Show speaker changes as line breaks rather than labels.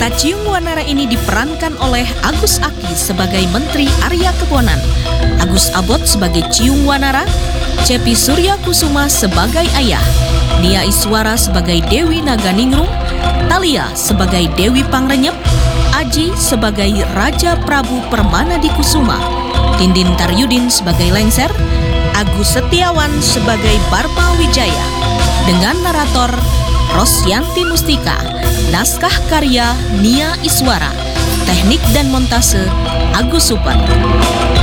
Cerita Ciung Wanara ini diperankan oleh Agus Aki sebagai Menteri Arya Keponan, Agus Abot sebagai Ciung Wanara, Cepi Surya Kusuma sebagai Ayah, Nia Iswara sebagai Dewi Naganingrum, Thalia sebagai Dewi Pangrenyep, Aji sebagai Raja Prabu Permana Dikusuma, Tindin Taryudin sebagai Lengser, Agus Setiawan sebagai Barpa Wijaya, dengan narator Rosyanti Mustika, naskah karya Nia Iswara, teknik dan montase Agus Super.